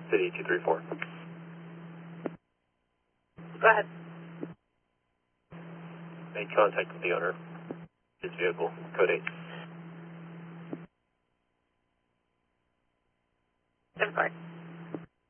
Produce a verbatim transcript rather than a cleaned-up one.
City two three four. Go ahead. Made contact with the owner. His vehicle, code eight. ten four.